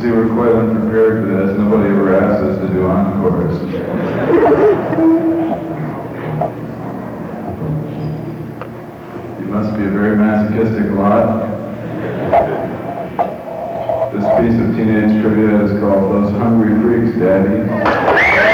see, we're quite unprepared for this. Nobody ever asked us to do encores. You must be a very masochistic lot. This piece of teenage trivia is called Those Hungry Freaks, Daddy.